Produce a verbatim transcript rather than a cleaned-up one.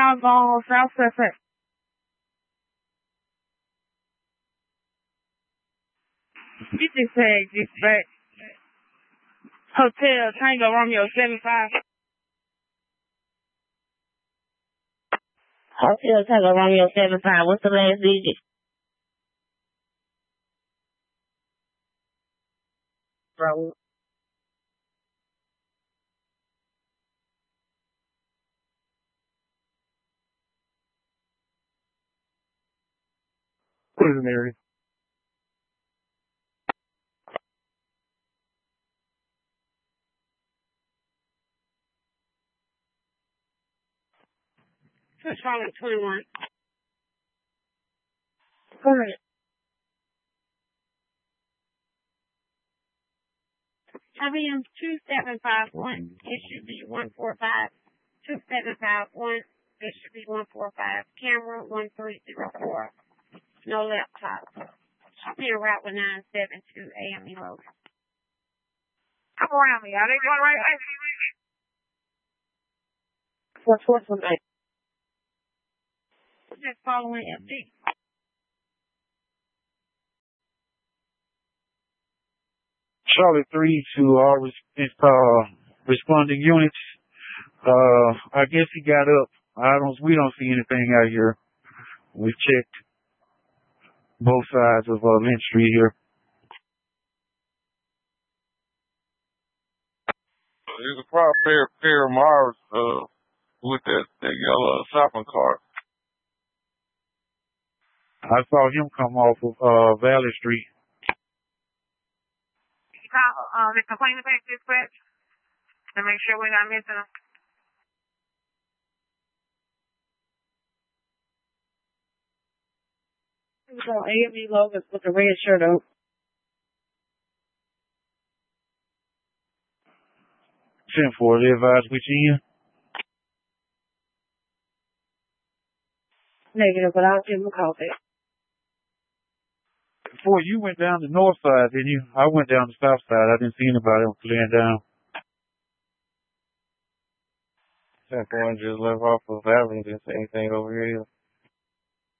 y'all going South Sussex? You just said you expect Hotel Tango Romeo seven five. Hotel Tango Romeo seven five. What's the last digit? Bro. Prison area. Charlotte twenty-one. Go ahead. I mean, two seven five one. It should be one four five. two seven five one. It should be one four five. Camera one three zero four. No laptop. Should be a route with nine seven two A M E Logan. Come around me. Are they going right? What's what's the name? Just following F D. Charlotte three to all res- uh, responding units. Uh, I guess he got up. I don't. We don't see anything out here. We checked both sides of uh, Lynch Street here. There's a proper pair, pair of Mars uh, with that, that yellow shopping cart. I saw him come off of uh, Valley Street. You call uh, the complaint back dispatch to make sure we're not missing them. So A M E Logan with the red shirt on. ten four, they advised which end? Negative, but I'll give him a call back. Before you went down the north side, didn't you? I went down the south side. I didn't see anybody laying down. ten four just left off of Valley. Didn't say anything over here.